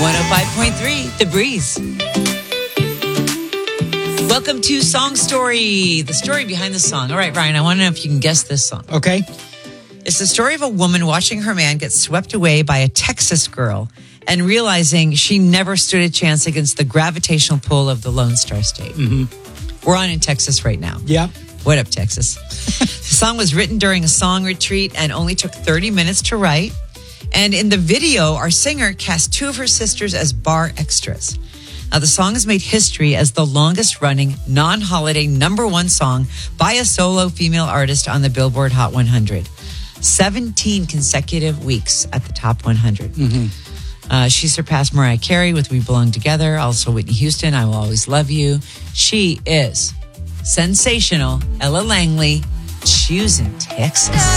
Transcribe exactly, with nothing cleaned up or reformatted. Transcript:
one oh five point three, The Breeze. Welcome to Song Story, the story behind the song. All right, Ryan, I want to know if you can guess this song. Okay. It's the story of a woman watching her man get swept away by a Texas girl and realizing she never stood a chance against the gravitational pull of the Lone Star State. Mm-hmm. We're on in Texas right now. Yeah. What up, Texas? The song was written during a song retreat and only took thirty minutes to write. And in the video, our singer cast two of her sisters as bar extras. Now, the song has made history as the longest-running non-holiday number one song by a solo female artist on the Billboard Hot one hundred. seventeen consecutive weeks at the top one hundred. Mm-hmm. Uh, she surpassed Mariah Carey with We Belong Together. Also, Whitney Houston, I Will Always Love You. She is sensational Ella Langley, Choosing Texas.